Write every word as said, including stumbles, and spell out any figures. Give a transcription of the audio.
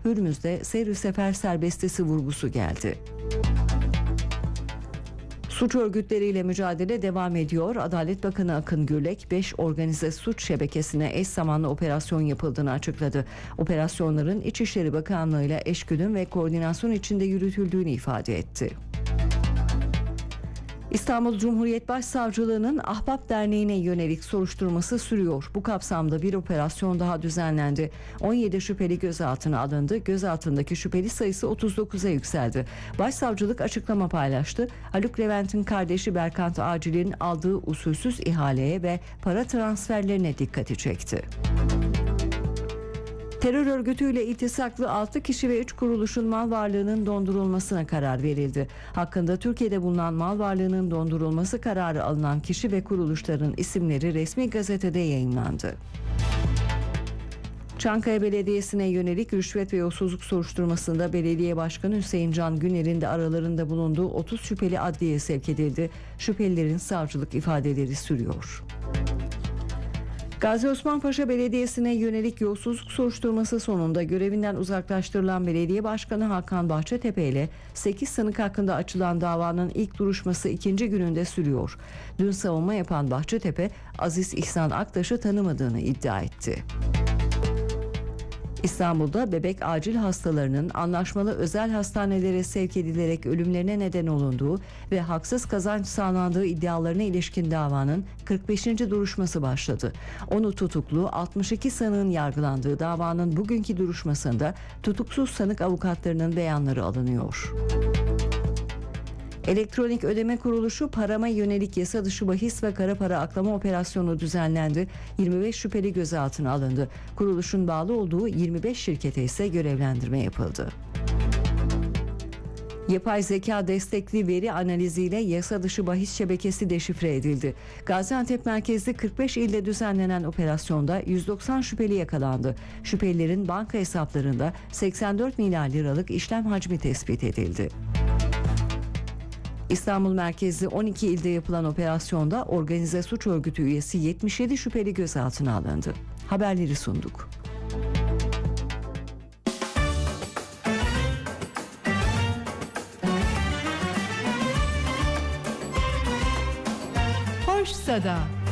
Hürmüz'de seyir sefer serbestisi vurgusu geldi. Suç örgütleriyle mücadele devam ediyor. Adalet Bakanı Akın Gürlek beş organize suç şebekesine eş zamanlı operasyon yapıldığını açıkladı. Operasyonların İçişleri Bakanlığı ile eşgüdüm ve koordinasyon içinde yürütüldüğünü ifade etti. İstanbul Cumhuriyet Başsavcılığı'nın Ahbap Derneği'ne yönelik soruşturması sürüyor. Bu kapsamda bir operasyon daha düzenlendi. on yedi şüpheli gözaltına alındı. Gözaltındaki şüpheli sayısı otuz dokuza yükseldi. Başsavcılık açıklama paylaştı. Haluk Levent'in kardeşi Berkant Acil'in aldığı usulsüz ihaleye ve para transferlerine dikkati çekti. Terör örgütüyle iltisaklı altı kişi ve üç kuruluşun mal varlığının dondurulmasına karar verildi. Hakkında Türkiye'de bulunan mal varlığının dondurulması kararı alınan kişi ve kuruluşların isimleri resmi gazetede yayınlandı. Çankaya Belediyesi'ne yönelik rüşvet ve yolsuzluk soruşturmasında Belediye Başkanı Hüseyin Can Güner'in de aralarında bulunduğu otuz şüpheli adliyeye sevk edildi. Şüphelilerin savcılık ifadeleri sürüyor. Gazi Osman Paşa Belediyesi'ne yönelik yolsuzluk soruşturması sonunda görevinden uzaklaştırılan Belediye Başkanı Hakan Bahçetepe ile sekiz sanık hakkında açılan davanın ilk duruşması ikinci gününde sürüyor. Dün savunma yapan Bahçetepe, Aziz İhsan Aktaş'ı tanımadığını iddia etti. İstanbul'da bebek acil hastalarının anlaşmalı özel hastanelere sevk edilerek ölümlerine neden olunduğu ve haksız kazanç sağlandığı iddialarına ilişkin davanın kırk beşinci duruşması başladı. Onu tutuklu altmış iki sanığın yargılandığı davanın bugünkü duruşmasında tutuksuz sanık avukatlarının beyanları alınıyor. Elektronik Ödeme Kuruluşu parama yönelik yasa dışı bahis ve kara para aklama operasyonu düzenlendi. yirmi beş şüpheli gözaltına alındı. Kuruluşun bağlı olduğu yirmi beş şirkete ise görevlendirme yapıldı. Yapay zeka destekli veri analiziyle yasa dışı bahis şebekesi deşifre edildi. Gaziantep merkezli kırk beş ilde düzenlenen operasyonda yüz doksan şüpheli yakalandı. Şüphelilerin banka hesaplarında seksen dört milyar liralık işlem hacmi tespit edildi. İstanbul merkezli on iki ilde yapılan operasyonda organize suç örgütü üyesi yetmiş yedi şüpheli gözaltına alındı. Haberleri sunduk. Hoş Sada.